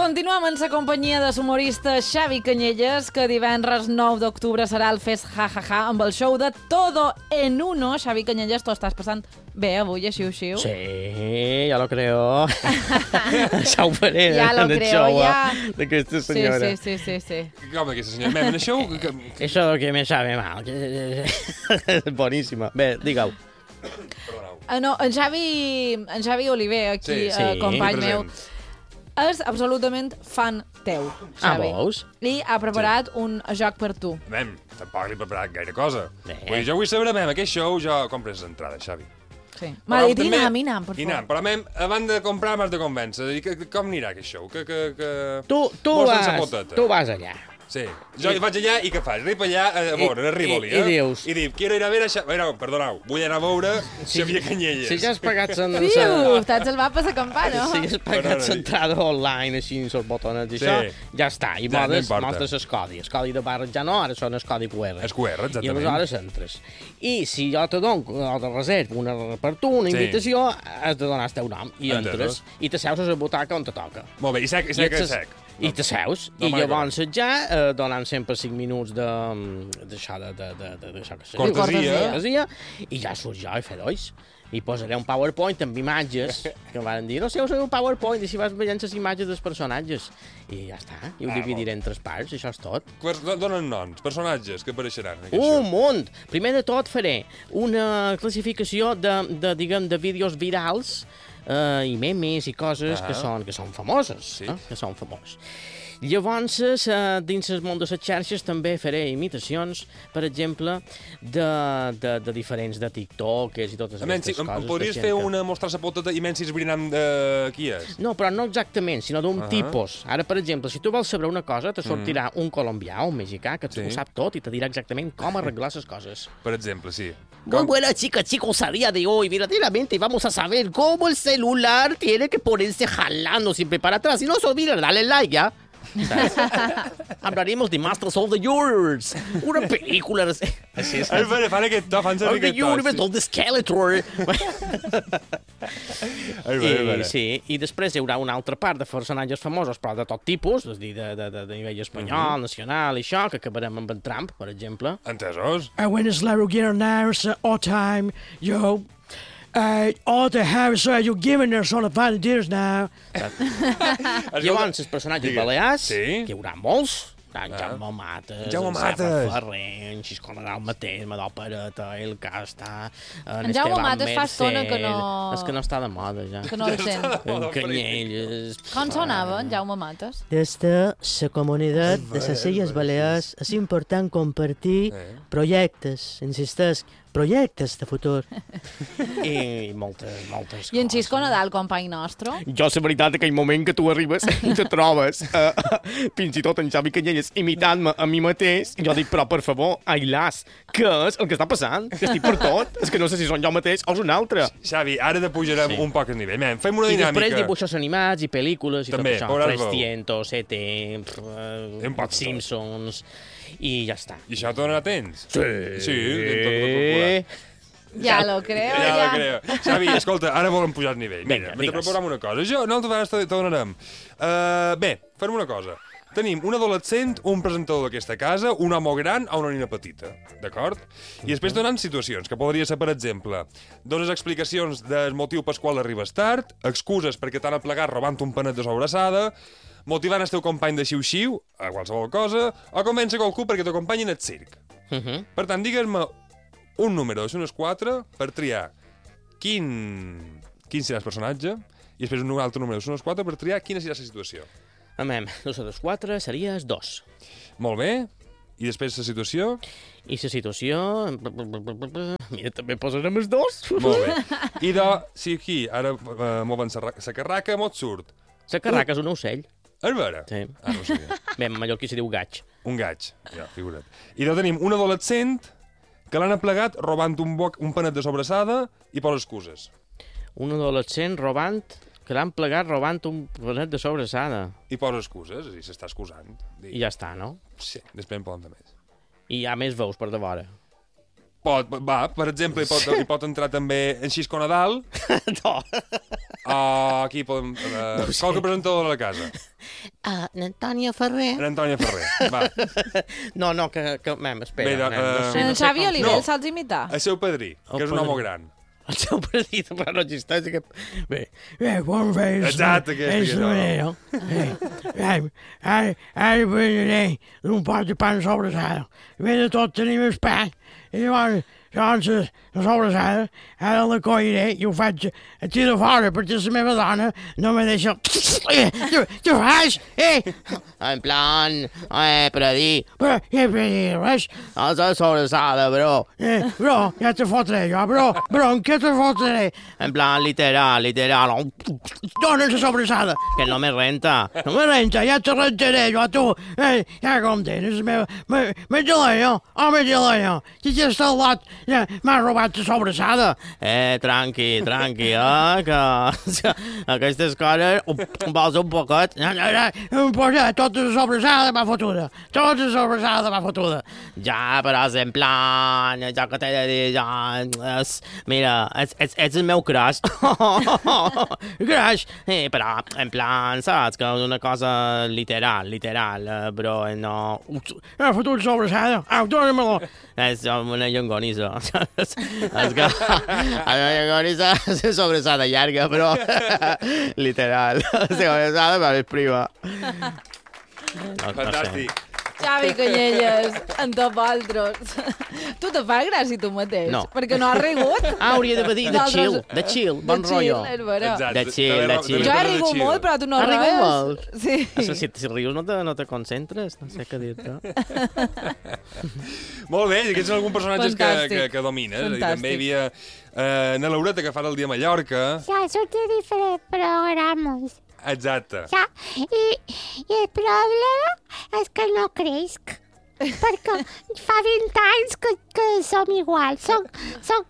Continuem en la companyia de l'humorista Xavi Canyelles, que divendres 9 d'octubre serà el Fest Ja Ja Ja amb el show de Todo en Uno. Xavi Canyelles, tu estàs passant bé avui, així. Sí, ja lo creo. Ja ho faré, ja lo creo, show ja. d'aquesta senyora. Sí. Com aquesta senyora? Mem, en això... Això que me sabe mal. Boníssima. Bé, digue-ho. No, en Xavi Oliver, aquí, company meu, és absolutament fan teu, Xavi. Veus? I ha preparat un joc per tu. Mem, tampoc li he preparat gaire cosa. Bé. Jo vull saber, mem, aquest show jo compres les entrades, Xavi. Sí. M'ha dit, inam, per favor. Inam, però, mem, abans de comprar m'has de convèncer. Com anirà aquest show? Tu vas allà. Sí. Jo vaig allà i què faig? Arribo allà, a veure, a Rivoli, I dius... I dic, quiero ir a ver a... Perdoneu, vull anar a veure Xavier Canyelles. Si ja has pagat... Fiu, t'has el va per la campana. Si has pagat l'entrada online, així, amb els botons i això, ja està. I mostres el codi. El codi de barra ja no, ara són el codi QR. El QR, exactament. I aleshores entres. I si jo te dono, o te reservo per tu, una invitació, has de donar el teu nom. I entres. I te seus a la butaca on te toca. Molt bé, i sec. I te seus, i llavors ja donant sempre 5 minuts d'això que sé. Cortesia. I ja surt jo i fer dois. I posaré un PowerPoint amb imatges que em van dir, no sé, us un PowerPoint i si vas veient les imatges dels personatges. I ja està, i ho dividiré en 3 parts, això és tot. Donen noms, personatges que apareixeran. Un munt! Primer de tot faré una classificació de vídeos virals i memes i coses que són famoses, que són famoses. Llavors, dins el món de les xarxes també faré imitacions, per exemple, de diferents de TikTokers i totes aquestes coses. Em podries fer una mostrar la poteta i menys si esbrinam de qui és? No, però no exactament, sinó d'un tipus. Ara, per exemple, si tu vols saber una cosa, te sortirà un colombià o un mexicà que ho sap tot i te dirà exactament com arreglar les coses. Per exemple, sí. Muy buena chicos, al día de hoy, verdaderamente vamos a saber cómo el celular tiene que ponerse jalando siempre para atrás. Y no se olviden, dale like, ¿ya? Hablaremos de Masters of the Universe, una película... Fan aquest to, fan servir aquest to. The Universe of the Skeletor. Sí, i després hi haurà una altra part de personatges famosos, però de tot tipus, és a dir, de nivell espanyol, nacional, i això, que acabarem amb en Trump, per exemple. Entesos? When is Larry getting there? It's all time, yo. All the Harris, you're giving her some advantages now. Llavors, els personatges balears, que hi haurà molts, Jaume Mates, Serra Ferrer, en Xisco Nadal mateix, Madó Pereta, el Casta, en Jaume Mates fa estona que no... És que no està de moda, ja. Que no el sent. En Canyelles... Com sonava, en Jaume Mates? Des de la comunitat de les Illes Balears és important compartir projectes, insistesc, projectes de futur. I moltes coses. I en Xisco Nadal, company nostre? Jo, la veritat, aquell moment que tu arribes i te trobes, fins i tot en Xavi Canyelles, imitant-me a mi mateix, jo dic, però, per favor, Ailàs, què és el que està passant? Que estic per tot? És que no sé si són jo mateix o és un altre. Xavi, ara de pujarem un poc el nivell. Fem una dinàmica. I després dibuixos animats i pel·lícules i també, tot això. 300, ET, Simpsons... I ja està. I això t'ho donarà temps? Sí. Ja lo creo. Xavi, escolta, ara volem pujar el nivell. Mira, te proposam una cosa. Nosaltres t'ho donarem. Bé, farem una cosa. Tenim un adolescent, un presentador d'aquesta casa, un home gran o una nina petita, d'acord? I després donen situacions, que podria ser, per exemple, dones explicacions del motiu pel qual arribes tard, excuses perquè t'han aplegat robant un panet de sobrassada, motivant el teu company de xiu-xiu, a qualsevol cosa, o convèncer qualcú perquè t'acompanyin al circ. Per tant, digues-me un número de unes 4 per triar quin serà el personatge i després un altre número de unes 4 per triar quina serà la situació. Amem, 2 de 4 seria 2. Molt bé. I després la situació? I la situació... Mira, també posarem els 2. Molt bé. I si aquí ara moven la carraca, mot surt. La carraca és un ocell. És vera? Sí. No ho sabia. Bé, en mallorquí s'hi diu gaig. Un gaig, ja, figura't. I tenim un adolescent que l'han aplegat robant un panet de sobrassada i posa excuses. Un adolescent que l'han plegat robant un panet de sobrassada. I posa excuses, i s'està excusant. I ja està, no? Sí, després en poden de més. I hi ha més veus per de vora. Per exemple, hi pot entrar també en Xisco Nadal. No. Aquí podem... qualque presentador de la casa. N'Antònia Ferrer? N'Antònia Ferrer, va. No, que espera. En Xavi Oliver saps imitar? El seu padrí, que és un home gran. El seu padrí, però no existeix. Bé, quan fes... Exacte, aquesta manera. Ara prendré un pot de pa sobrassada. Bé de tot tenim el pa. I llavors la sobrassada, ara la colliré i ho faig a tirar fora, perquè la meva dona no me deixa... Què fas? En plan, per a dir... Però, per dir res? És la sobrassada, bro. Bro, ja te fotré jo, bro. Bro, en què te fotré? En plan, literal. Dona la sobrassada. Que no me renta. No me renta, ja te rentaré jo a tu. Ja com tens, me geleo, home geleo. Qui està al lot m'ha robat la sobrassada. Tranqui, que aquestes coses vols un poquet? Un poquet, tota la sobrassada m'ha fotuda. Tota la sobrassada m'ha fotuda. Ja, però és en plan, ja que t'he de dir, ja... Mira, ets el meu crush. Crush? Però, en plan, saps, que és una cosa literal, però no... M'ha fotut la sobrassada. Au, dóna-me-lo. És una llongonissa. És que una llongonissa és sobrassada llarga, però literal. Sobrassada, però és prima. Fantàstic. Xavi Canyelles, amb tots vosaltres. Tu te fas gràcia tu mateix? No. Perquè no has rigut? Hauria de dir de chill, bon rotllo. Exacte. De chill. Jo he rigut molt, però tu no Has rigut res. molt? Sí. Si rius no te concentres, no sé què dir-te. Molt bé, aquests són alguns personatges que domines. Fantàstic. I també hi havia na Laureta, que fa el dia a Mallorca. Ja, són de diferents programes. Exacte. Ja, i el problema és que no cresc. Perquè fa 20 anys que som iguals. Som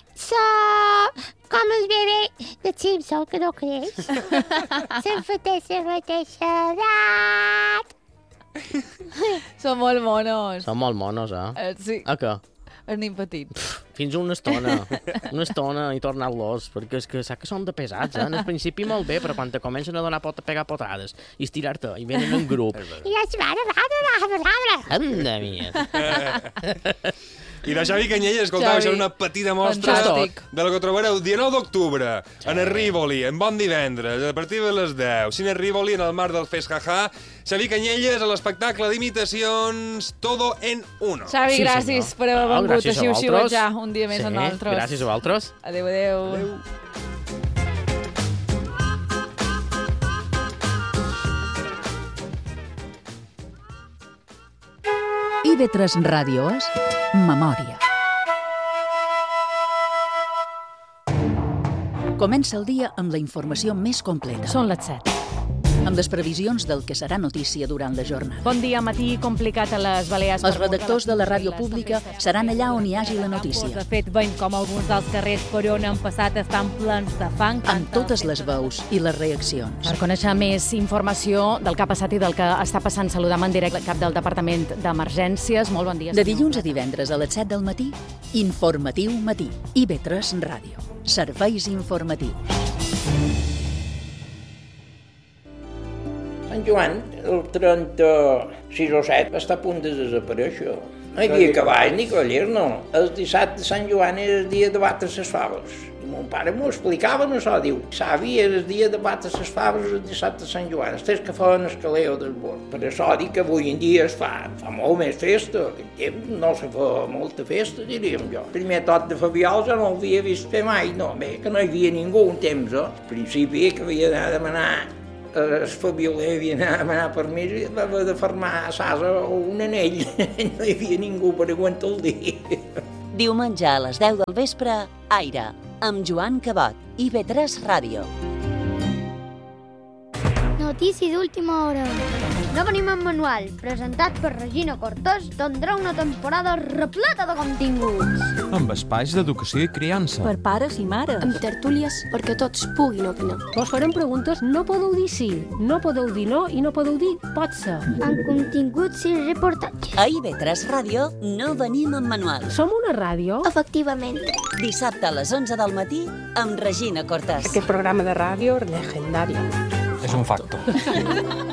com el bebè de Simpson, que no creix. Sempre té la mateixa edat. Són molt monos. Són molt monos, Sí, A què? el nin petit. Fins una estona i tornar-los, perquè és que saps que són de pesats, Al principi molt bé, però quan te comencen a pegar potades i estirar-te, i venen en grup. I es van Anda, mia. I la Xavi Canyelles, escoltau, això és una petita mostra Fantàstic. de la que trobareu 19 d'octubre, en el Rivoli, en Bon Divendres, a partir de les 10. Cine Rivoli, en el marc del Fes Jaja. Xavi Canyelles, a l'espectacle d'imitacions Todo en Uno. Xavi, Sí, gràcies senyor. per haver vengut Gràcies a així vosaltres. ja un dia més Sí, amb nosaltres. gràcies a vosaltres. Adéu, adéu. IB3 Ràdio és Memòria. Comença el dia amb la informació més completa. Són les 7. Amb les previsions del que serà notícia durant la jornada. Bon dia, matí complicat a les Balears. Els redactors de la ràdio pública seran allà on hi hagi la notícia. De fet, veiem com alguns dels carrers per on han passat estan plens de fang. Amb totes les veus i les reaccions. Per conèixer més informació del que ha passat i del que està passant, saludam en directe el cap del Departament d'Emergències. Molt bon dia. De dilluns a divendres a les 7 del matí, Informatiu Matí. IB3 Ràdio. Serveis informatius. Sant Joan, el 36 o 7, està a punt de desaparèixer. No hi havia cavalls ni cavallers, no. El dissabte de Sant Joan era el dia de batre les faves. I mon pare m'ho explicava, no això, diu, savi, era el dia de batre les faves el dissabte de Sant Joan, els que feien el caleo del bord. Per això dic que avui en dia es fa molt més festa, en aquell temps no se fa molta festa, diríem jo. El primer tot de Fabiol jo no l'havia vist fer mai, no, bé, que no hi havia ningú un temps, Al principi que havia d'anar a demanar el Fabioler havia d'anar a demanar permís i va haver de fermar a Sasa o un anell. No hi havia ningú per aguantar el dia. Diumenge a les 10 del vespre, Aire, amb Joan Cabot, IB3 Ràdio. Notícia d'última hora. No venim en manual, presentat per Regina Cortés, tindrà una temporada repleta de continguts. Amb espais d'educació i criança. Per pares i mares. Amb tertúlies perquè tots puguin opinar. Vos farem preguntes, no podeu dir sí, no podeu dir no i no podeu dir pot ser. Amb continguts i reportatges. A IB3 Ràdio no venim en manual. Som una ràdio? Efectivament. Dissabte a les 11 del matí amb Regina Cortés. Aquest programa de ràdio legendari. És un facto.